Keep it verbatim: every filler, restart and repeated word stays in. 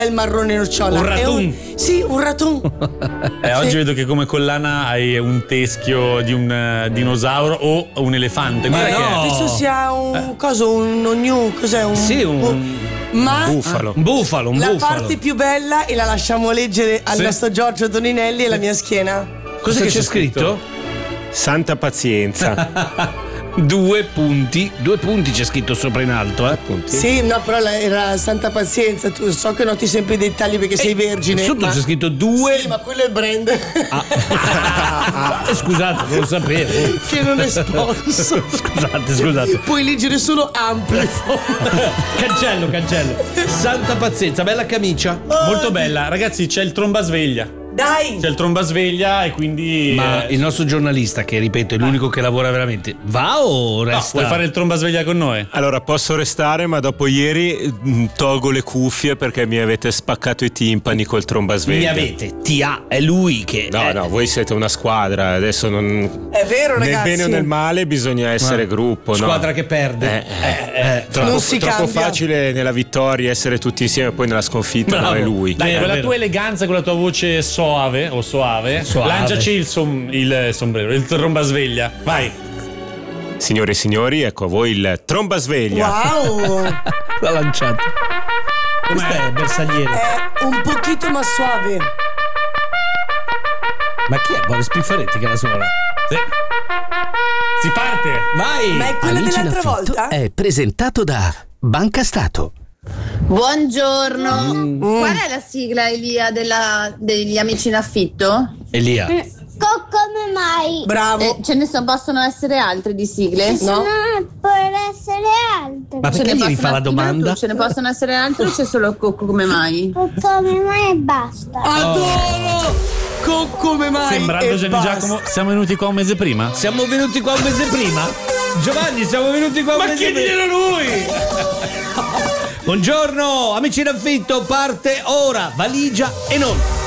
il marrone nocciola. Un ratun. Un, sì, un ratun. Eh, oggi vedo che come collana hai un teschio di un uh, dinosauro o un elefante. Ma no, no, penso sia un eh. coso, un ognu, cos'è un Sì, un, un ma bufalo. Un bufalo, un la bufalo. parte più bella e la lasciamo leggere al sì. nostro Giorgio Toninelli e la mia schiena. Cosa che c'è scritto? Santa pazienza. Due punti, due punti c'è scritto sopra in alto, eh? Punti. Sì, no, però la- era santa pazienza. Tu so che noti sempre i dettagli perché sei vergine. Sotto ma... c'è scritto due. Sì, ma quello è il brand. Ah. Ah, scusate, non lo sapevo. Che non è sponsor. Scusate, scusate. Puoi leggere solo Amplifon. Cancello, cancello. Santa pazienza, bella camicia. Molto bella. Ragazzi, c'è il trombasveglia. Dai! C'è il trombasveglia e quindi. Ma eh, il nostro giornalista, che ripeto è l'unico che lavora veramente, va o no, resta? vuoi fare il trombasveglia con noi? Allora posso restare, ma dopo ieri mh, tolgo le cuffie perché mi avete spaccato i timpani col Mi trombasveglia. avete, ti ha, è lui che. No, eh. no, voi siete una squadra, adesso non. È vero, Nel ragazzi. bene o nel male bisogna essere gruppo, no? Squadra che perde. Eh, eh, eh, troppo, Non si troppo cambia. facile nella vittoria essere tutti insieme, poi nella sconfitta Bravo. no, è lui. Dai, Eh, con è la vero. tua eleganza, con la tua voce soave o soave, Soave. lanciaci il, som- il sombrero, il trombasveglia. Vai. Signore e signori, ecco a voi il trombasveglia. Wow! L'ha lanciato. Questa è bersagliere. È un pochino ma suave. Ma chi è Boris Piffaretti che la suona? Sì. Si parte. Vai! Ma è quella Amici in dell'altra affitto volta? è presentato da Banca Stato. Buongiorno. Mm. Qual è la sigla, Elia, della, degli Amici in affitto? Elia. Co- come mai? Bravo. Eh, ce ne so, possono essere altre di sigle? No. No, può essere altro. Ma Ce perché ne gli rifà possono- la domanda? Tu, ce ne possono essere altre o c'è solo Cocco come mai? Co- come mai e basta. Adoro! Co- come mai? Sembrando e Gianni basta. Giacomo, siamo venuti qua un mese prima? Siamo venuti qua un mese prima? Giovanni, siamo venuti qua un Ma mese prima. chiediglielo lui! Buongiorno, amici in affitto, parte ora, valigia e non.